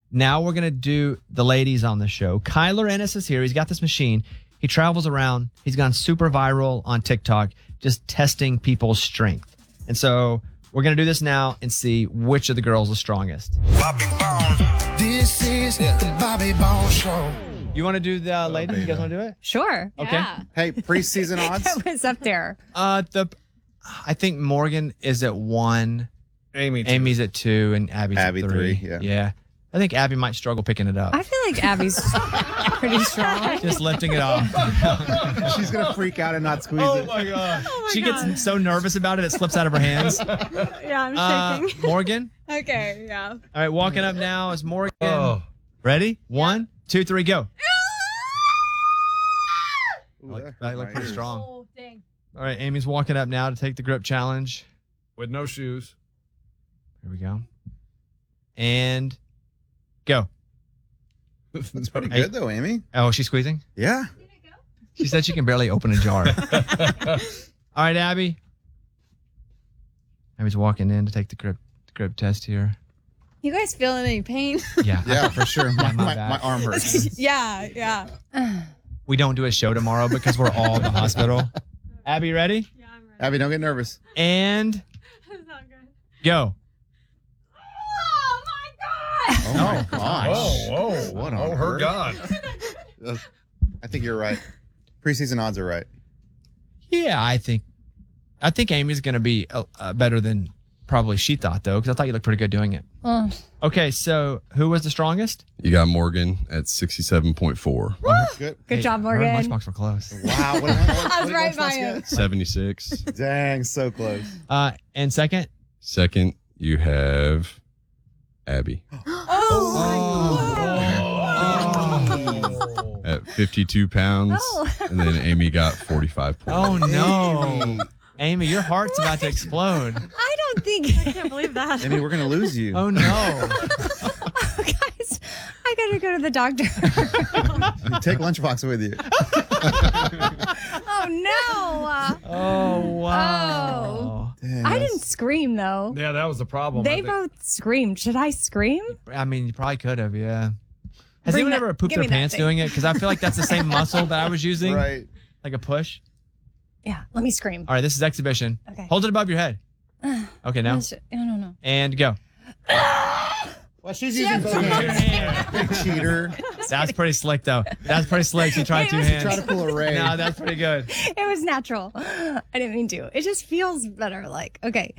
Now we're going to do the ladies on the show. Kyler Ennis is here. He's got this machine. He travels around. He's gone super viral on TikTok, just testing people's strength. And so we're going to do this now and see which of the girls is strongest. Bobby Bones. This is the Bobby Bones Show. You want to do the ladies? You guys want to do it? Sure. Okay. Yeah. Hey, preseason odds? It was up there. I think Morgan is at 1. Amy, 2. Amy's at 2, and Abby's Abby at 3. 3, yeah. Yeah. I think Abby might struggle picking it up. I feel like Abby's pretty strong. Just lifting it off. She's going to freak out and not squeeze it. my gosh. She God. gets so nervous about it slips out of her hands. Yeah, I'm shaking. Morgan. Okay, yeah. All right, walking up now is Morgan. Oh. Ready? 1, 2, 3, go. Ooh, That looked pretty nice. strong. Oh, dang. All right, Amy's walking up now to take the grip challenge. With no shoes. Here we go. And go. That's pretty good, though, Amy. Oh, she's squeezing? Yeah. She said she can barely open a jar. All right, Abby. Abby's walking in to take the grip test here. You guys feeling any pain? Yeah. Yeah, for sure. my My back. arm hurts. yeah. We don't do a show tomorrow because we're all in the hospital. Abby, ready? Yeah, I'm ready. Abby, don't get nervous. And That's not good. go. Oh, my God. Oh, my gosh. whoa. What on Oh, her earth? God. I think you're right. Preseason odds are right. Yeah, I think Amy's going to be better than probably she thought, though, because I thought you looked pretty good doing it. Oh. Okay, so who was the strongest? You got Morgan at Good. 67.4. Good job, Her and Morgan. Lunchbox were close. Wow. What I was right by him. 76. 76. Dang, so close. And second? Second, you have Abby at 52 pounds. Oh. And then Amy got 45 points. Oh, no. Amy, your heart's about to explode. I don't think. I can't believe that. Amy, we're going to lose you. Oh, no. Guys, I gotta go to the doctor. Take Lunchbox with you. Oh, no. Oh, wow. Dang, I that's- didn't scream, though. Yeah, that was the problem. They I think. both screamed. Should I scream? I mean, you probably could have, yeah. Has Bring anyone that- ever pooped give their me that pants thing. doing it? Because I feel like that's the same muscle that I was using. Right. Like a push. Yeah, let me scream. All right, this is exhibition. Okay. Hold it above your head. Okay, now. No. And go. Well, she's using both hands. Big cheater. That's pretty slick, though. That's pretty slick. She tried It two was- hands. Try to pull a Ray. No, that's pretty good. It was natural. I didn't mean to. It just feels better. Like, okay.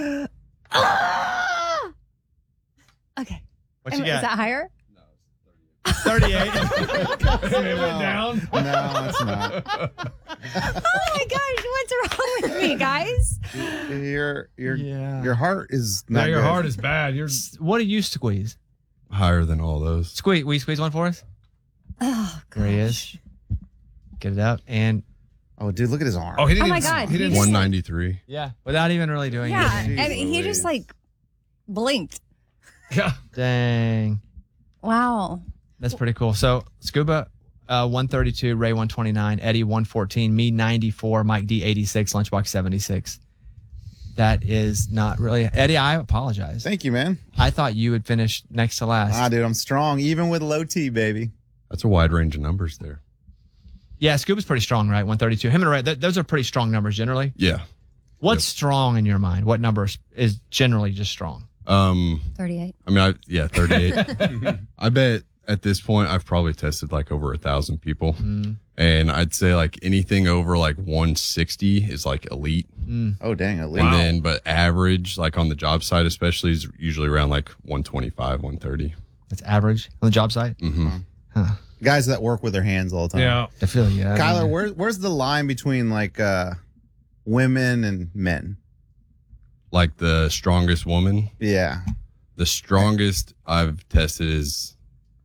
Okay. What you Is got? that higher? 38. It went down. No, it's not. Oh my gosh, what's wrong with me, guys? Your heart is not Now your good. heart is bad. You're What do you squeeze? Higher than all those. Squeeze. Will you squeeze one for us? Oh, There he is. Get it up. And Oh, dude, look at his arm. Oh, he didn't. Oh my even, God, He didn't. he just- 193. yeah, without even really doing yeah. anything. And he just like blinked. Yeah. Dang. Wow. That's pretty cool. So Scuba 132, Ray 129, Eddie 114, me 94, Mike D 86, Lunchbox 76. That is not really Eddie. I apologize. Thank you, man. I thought you would finish next to last. Dude, I'm strong, even with low T, baby. That's a wide range of numbers there. Yeah, Scuba's pretty strong, right? 132. Him and Ray, those are pretty strong numbers generally. Yeah. What's strong in your mind? What number is generally just strong? 38. I mean, 38. I bet at this point I've probably tested like over 1,000 people. And I'd say like anything over like 160 is like elite. Oh, dang, at least. And then, but average, like on the job site especially, is usually around like 125, 130. That's average on the job site. Guys that work with their hands all the time. Yeah. I feel you. Kyler, where's the line between like women and men? Like the strongest woman, Yeah. the strongest I've tested is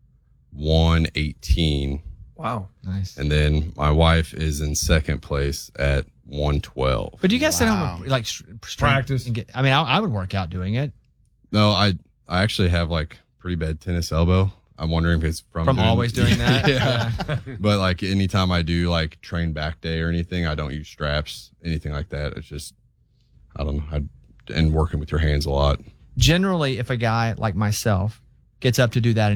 118. Wow. Nice. And then my wife is in second place at 112. But do you guys sit Wow. home and, like Practice. And get, I mean, I would work out doing it No, I actually have like pretty bad tennis elbow. I'm wondering if it's from always doing that. yeah. But like anytime I do like train back day or anything, I don't use straps, anything like that. It's just, I don't know. And working with your hands a lot. Generally, if a guy like myself gets up to do that